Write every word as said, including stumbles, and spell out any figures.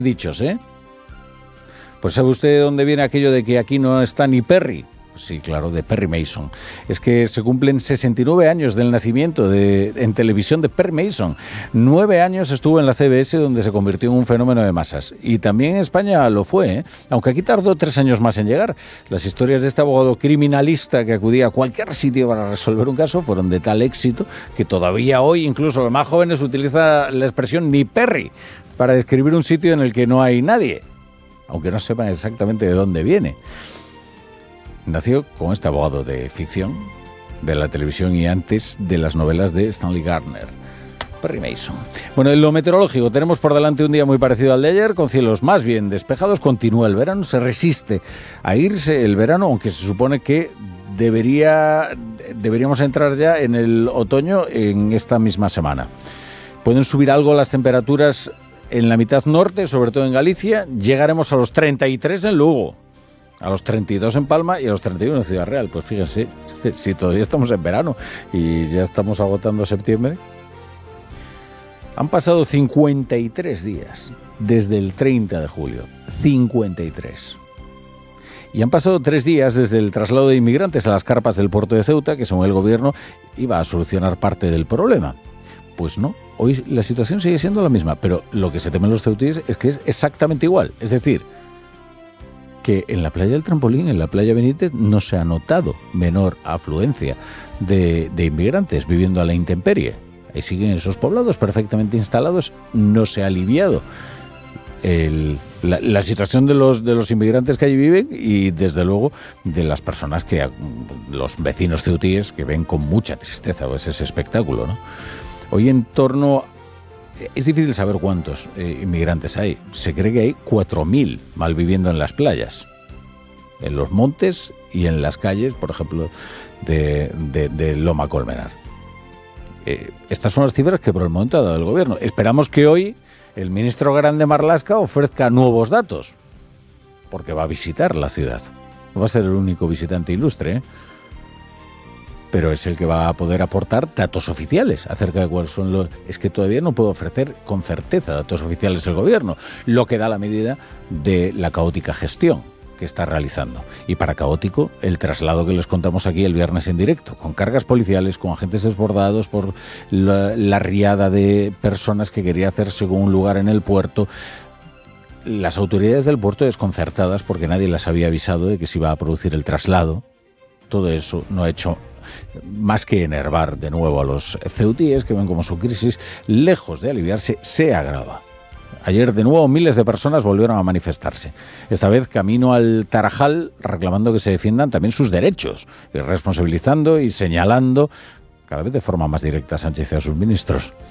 dichos, ¿eh? Pues ¿sabe usted de dónde viene aquello de que aquí no está ni Perry? Sí, claro, de Perry Mason. Es que se cumplen sesenta y nueve años del nacimiento de, en televisión de Perry Mason. Nueve años estuvo en la C B S, donde se convirtió en un fenómeno de masas. Y también en España lo fue, ¿eh? Aunque aquí tardó tres años más en llegar. Las historias de este abogado criminalista que acudía a cualquier sitio para resolver un caso fueron de tal éxito que todavía hoy incluso los más jóvenes utilizan la expresión ni Perry para describir un sitio en el que no hay nadie, aunque no sepan exactamente de dónde viene. Nació con este abogado de ficción de la televisión y antes de las novelas de Stanley Gardner, Perry Mason. Bueno, en lo meteorológico tenemos por delante un día muy parecido al de ayer, con cielos más bien despejados. Continúa el verano, se resiste a irse el verano, aunque se supone que debería deberíamos entrar ya en el otoño en esta misma semana. Pueden subir algo las temperaturas en la mitad norte, sobre todo en Galicia. Llegaremos a los treinta y tres en Lugo, a los treinta y dos en Palma y a los treinta y uno en Ciudad Real. Pues fíjense, si todavía estamos en verano y ya estamos agotando septiembre. Han pasado cincuenta y tres días desde el treinta de julio. cincuenta y tres. Y han pasado tres días desde el traslado de inmigrantes a las carpas del puerto de Ceuta, que según el gobierno iba a solucionar parte del problema. Pues no, hoy la situación sigue siendo la misma, pero lo que se temen los ceutíes es que es exactamente igual. Es decir, que en la playa del Trampolín, en la playa Benítez, no se ha notado menor afluencia de, de inmigrantes viviendo a la intemperie. Ahí siguen esos poblados perfectamente instalados, no se ha aliviado el, la, la situación de los, de los inmigrantes que allí viven y desde luego de las personas que, los vecinos ceutíes, que ven con mucha tristeza pues, ese espectáculo, ¿no? Hoy en torno... Es difícil saber cuántos eh, inmigrantes hay. Se cree que hay cuatro mil malviviendo en las playas, en los montes y en las calles, por ejemplo, de, de, de Loma Colmenar. Eh, estas son las cifras que por el momento ha dado el gobierno. Esperamos que hoy el ministro Grande Marlaska ofrezca nuevos datos, porque va a visitar la ciudad. No va a ser el único visitante ilustre, ¿eh? Pero es el que va a poder aportar datos oficiales acerca de cuáles son los... Es que todavía no puede ofrecer con certeza datos oficiales el gobierno, lo que da la medida de la caótica gestión que está realizando. Y para caótico, el traslado que les contamos aquí el viernes en directo, con cargas policiales, con agentes desbordados por la, la riada de personas que quería hacer según un lugar en el puerto. Las autoridades del puerto desconcertadas porque nadie las había avisado de que se iba a producir el traslado. Todo eso no ha hecho más que enervar de nuevo a los ceutíes, que ven como su crisis, lejos de aliviarse, se agrava. Ayer de nuevo miles de personas volvieron a manifestarse, esta vez camino al Tarajal, reclamando que se defiendan también sus derechos, y responsabilizando y señalando cada vez de forma más directa a Sánchez y a sus ministros.